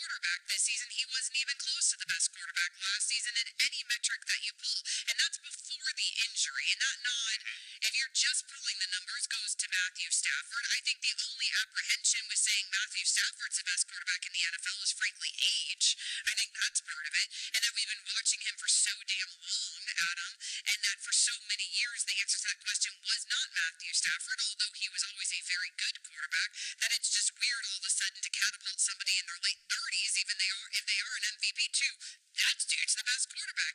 quarterback this season. He wasn't even close to the best quarterback last season in any metric that you pull. And that's before the injury. And that nod, if you're just pulling the numbers, goes to Matthew Stafford. I think the only apprehension with saying Matthew Stafford's the best quarterback in the NFL is frankly age. I think that's part of it. And that we've been watching him for so damn long, Adam, and that for so many years the answer to that question was not Matthew Stafford, although he was always a very good quarterback, that it's just weird all of a sudden to catapult somebody in their late 30s, even if they are an MVP too. That dude's the best quarterback.